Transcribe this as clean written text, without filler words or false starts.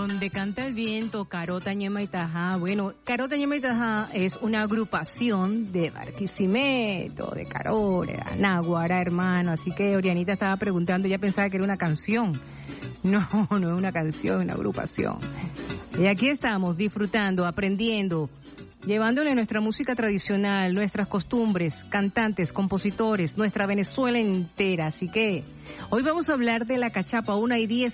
Donde canta el viento, Carota, Ñema y Tajá. Bueno, Carota, Ñema y Tajá es una agrupación de Barquisimeto, de Carora, Naguará, hermano. Así que Orianita estaba preguntando, ella pensaba que era una canción. No, no es una canción, es una agrupación. Y aquí estamos disfrutando, aprendiendo, llevándole nuestra música tradicional, nuestras costumbres, cantantes, compositores, nuestra Venezuela entera. Así que hoy vamos a hablar de la cachapa, 1:10